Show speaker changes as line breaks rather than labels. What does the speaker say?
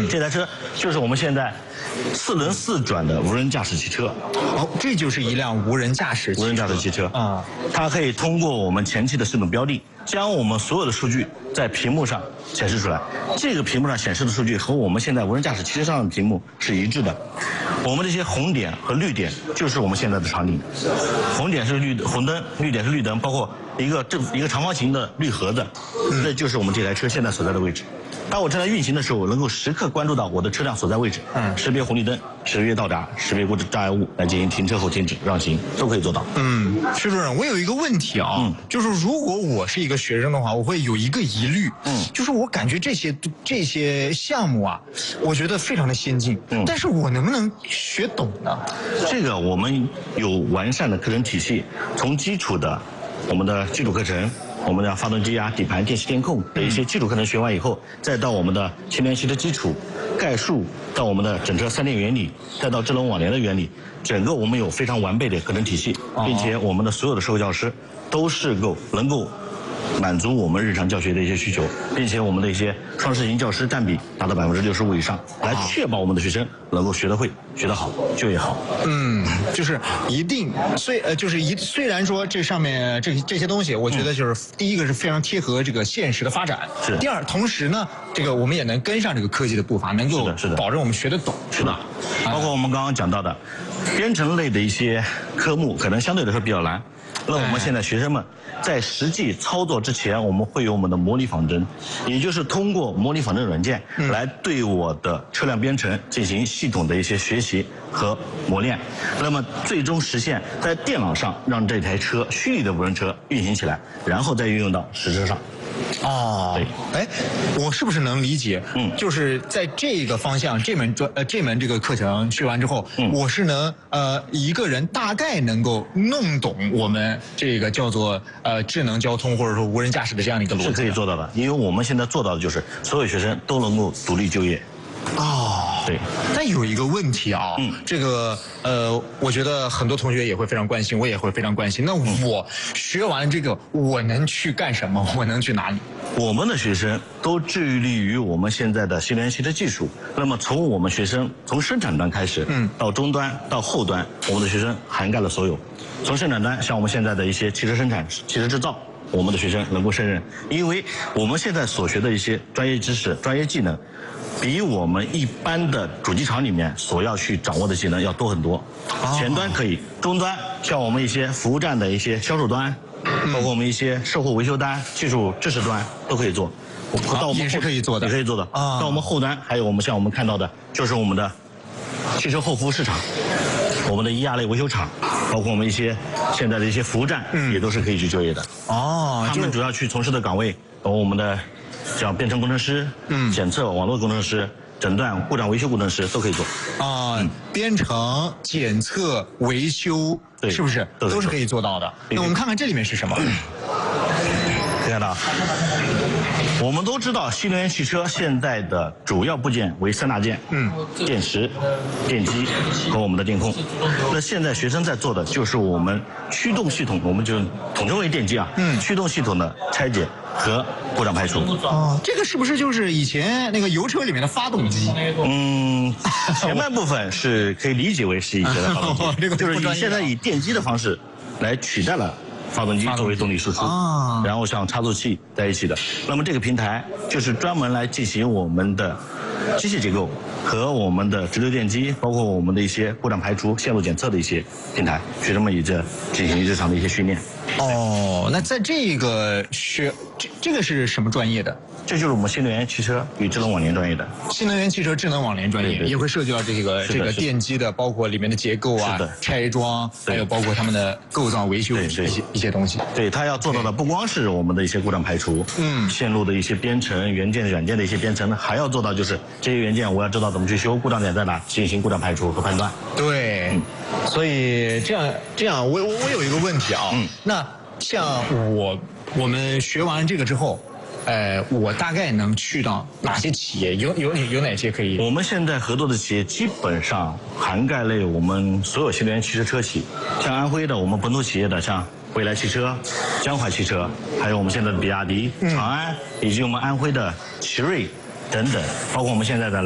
这台车就是我们现在4轮4转的无人驾驶汽车。
哦，这就是一辆无人驾驶
汽车
啊，
它可以通过我们前期的系统标的，将我们所有的数据在屏幕上显示出来。这个屏幕上显示的数据和我们现在无人驾驶汽车上的屏幕是一致的。我们这些红点和绿点就是我们现在的场景，红点是红灯，绿点是绿灯，包括一个长方形的绿盒子，那就是我们这台车现在所在的位置。当我正在运行的时候，我能够时刻关注到我的车辆所在位置，识别红绿灯，识别道闸，识别障碍物来进行停车后停止让行，都可以做到。
薛主任，我有一个问题啊，就是如果我是一个学生的话，我会有一个疑虑，就是我感觉这些项目啊，我觉得非常的先进，但是我能不能学懂呢？
这个我们有完善的课程体系，从基础的我们的基础课程。我们的发动机啊、底盘、电气电控的一些基础课程学完以后，再到我们的新能源汽车基础概述，到我们的整车3电原理，再到智能网联的原理，整个我们有非常完备的课程体系，并且我们的所有的授课教师都是能够满足我们日常教学的一些需求，并且我们的一些双实行教师占比达到65%以上，来确保我们的学生能够学得会、学得好、就业好。
就是一定虽然说这上面这些东西，我觉得就是第一个是非常贴合这个现实的发展，
是。
第二，同时呢，这个我们也能跟上这个科技的步伐，能够保证我们学得懂。
是的，包括我们刚刚讲到的编程类的一些科目，可能相对来说比较难。那我们现在学生们在实际操作之前，我们会有我们的模拟仿真，也就是通过模拟仿真软件来对我的车辆编程进行系统的一些学习和磨练，那么最终实现在电脑上让这台车虚拟的无人车运行起来，然后再运用到实车上。
对，我是不是能理解？就是在这个方向，这门这个课程学完之后，我是能一个人大概能够弄懂我们这个叫做智能交通或者说无人驾驶的这样的一个逻辑，
是可以做到的。因为我们现在做到的就是所有学生都能够独立就业。对。
但有一个问题啊，这个我觉得很多同学也会非常关心，我也会非常关心。那我学完这个，我能去干什么？我能去哪里？
我们的学生都致力于我们现在的新能源汽车技术。那么从我们学生从生产端开始，到终端到后端，我们的学生涵盖了所有。从生产端，像我们现在的一些汽车生产、汽车制造，我们的学生能够胜任，因为我们现在所学的一些专业知识、专业技能，比我们一般的主机厂里面所要去掌握的技能要多很多。前端可以，终端像我们一些服务站的一些销售端，包括我们一些售后维修端、技术支持端都可以做。到我们
也是可以做的，
也可以做的。到我们后端，还有我们看到的，就是我们的汽车后服务市场，我们的1亚类维修厂，包括我们一些现在的一些服务站，也都是可以去就业的。他们主要去从事的岗位，包括我们的像编程工程师、检测网络工程师、诊断故障维修工程师都可以做。
编程、检测、维修，是不是都是可以做到的？那我们看看这里面是什么？
看到，我们都知道新能源汽车现在的主要部件为3大件，电池、电机和我们的电控。那现在学生在做的就是我们驱动系统，我们就统称为电机啊，驱动系统的拆解和故障排除。
这个是不是就是以前那个油车里面的发动机？
前半部分是可以理解为是以前的发动机，就是现在以电机的方式来取代了发动机作为动力输出，然后像差速器在一起的。那么这个平台就是专门来进行我们的机械结构和我们的直流电机，包括我们的一些故障排除、线路检测的一些平台，学生们也在进行日常的一些训练。
那在这个这个是什么专业的？
这就是我们新能源汽车与智能网联专业的。
新能源汽车智能网联专业也会涉及到这个电机的，包括里面的结构啊、拆装，还有包括他们的构造维修一些东西。
对，它要做到的不光是我们的一些故障排除，线路的一些编程、元件、软件的一些编程，还要做到就是这些元件我要知道怎么去修，故障点在哪，进行故障排除和判断。
对，所以这样，我有一个问题啊，那像我们学完这个之后。我大概能去到哪些企业？有哪些可以？
我们现在合作的企业基本上涵盖了我们所有新能源汽车车企，像安徽的我们本土企业的，像蔚来汽车、江淮汽车，还有我们现在的比亚迪、长安，以及我们安徽的奇瑞等等，包括我们现在的